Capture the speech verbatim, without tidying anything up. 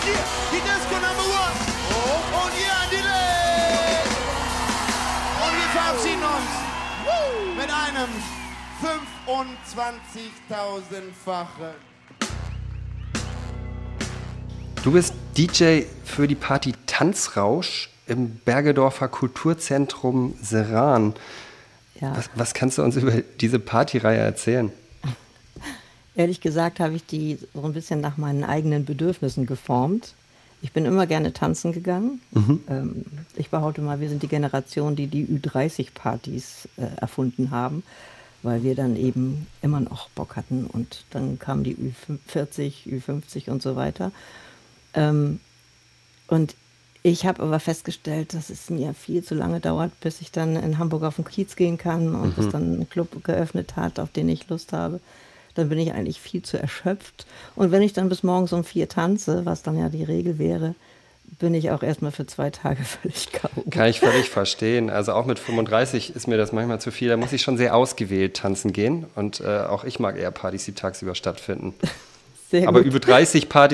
hier, die Disco Number One. Oh. Und hier an die Leg. Und wir verabschieden uns Woo. Mit einem fünfundzwanzigtausendfachen. Du bist D J für die Party Tanzrausch im Bergedorfer Kulturzentrum Seran. Ja. Was, was kannst du uns über diese Partyreihe erzählen? Ehrlich gesagt habe ich die so ein bisschen nach meinen eigenen Bedürfnissen geformt. Ich bin immer gerne tanzen gegangen. Mhm. Ähm, ich behaupte mal, wir sind die Generation, die die Ü dreißig Partys äh, erfunden haben, weil wir dann eben immer noch Bock hatten. Und dann kamen die Ü vierzig, Ü fünfzig und so weiter. Ähm, und ich habe aber festgestellt, dass es mir viel zu lange dauert, bis ich dann in Hamburg auf den Kiez gehen kann und mhm. es dann einen Club geöffnet hat, auf den ich Lust habe. Dann bin ich eigentlich viel zu erschöpft. Und wenn ich dann bis morgens um vier tanze, was dann ja die Regel wäre, bin ich auch erstmal für zwei Tage völlig K O. Kann ich völlig verstehen. Also auch mit fünfunddreißig ist mir das manchmal zu viel. Da muss ich schon sehr ausgewählt tanzen gehen. Und äh, auch ich mag eher Partys, die tagsüber stattfinden. Sehr Aber gut. Über dreißig Partys